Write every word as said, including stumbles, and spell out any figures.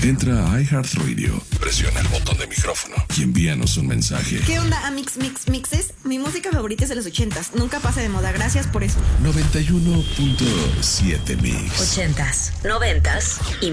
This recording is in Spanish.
Entra a iHeartRadio, presiona el botón de micrófono y envíanos un mensaje. ¿Qué onda, Amix Mix Mixes? Mi música favorita es de los ochentas. Nunca pasa de moda. Gracias por eso. noventa y uno punto siete Mix. Ochentas, noventas y